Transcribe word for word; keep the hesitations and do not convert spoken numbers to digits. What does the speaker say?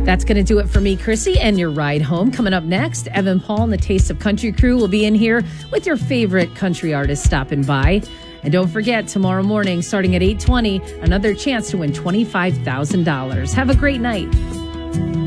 That's going to do it for me, Chrissy, and your ride home. Coming up next, Evan Paul and the Taste of Country crew will be in here with your favorite country artists stopping by. And don't forget, tomorrow morning, starting at eight twenty, another chance to win twenty-five thousand dollars. Have a great night.